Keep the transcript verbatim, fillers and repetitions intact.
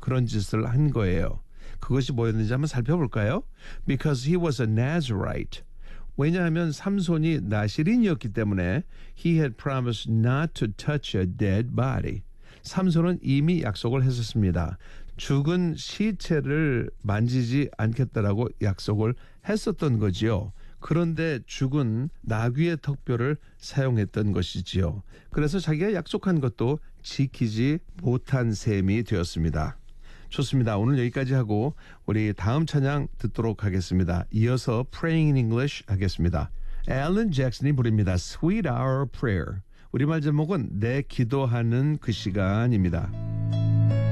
그런 짓을 한 거예요. 그것이 뭐였는지 한번 살펴볼까요? Because he was a Nazarite. 왜냐하면 삼손이 나시린이었기 때문에 he had promised not to touch a dead body. 삼손은 이미 약속을 했었습니다. 죽은 시체를 만지지 않겠다라고 약속을 했었던 거지요. 그런데 죽은 나귀의 턱뼈를 사용했던 것이지요. 그래서 자기가 약속한 것도 지키지 못한 셈이 되었습니다. 좋습니다. 오늘 여기까지 하고 우리 다음 찬양 듣도록 하겠습니다. 이어서 Praying in English 하겠습니다. 앨런 잭슨이 부릅니다. Sweet Hour Prayer. 우리말 제목은 내 기도하는 그 시간입니다.